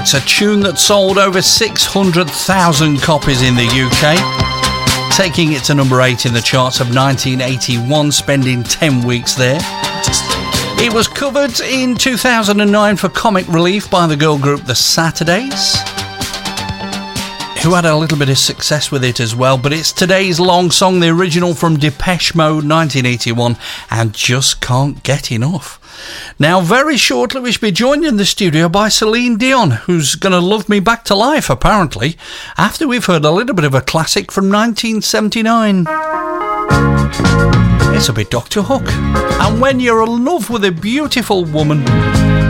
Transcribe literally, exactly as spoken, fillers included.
It's a tune that sold over six hundred thousand copies in the U K, taking it to number eight in the charts of nineteen eighty-one, spending ten weeks there. It was covered in two thousand nine for Comic Relief by the girl group The Saturdays, who had a little bit of success with it as well, but it's today's long song, the original from Depeche Mode nineteen eighty-one, and Just Can't Get Enough. Now, very shortly we should be joined in the studio by Celine Dion, who's going to love me back to life, apparently, after we've heard a little bit of a classic from nineteen seventy-nine. It's a bit Doctor Hook. And when you're in love with a beautiful woman,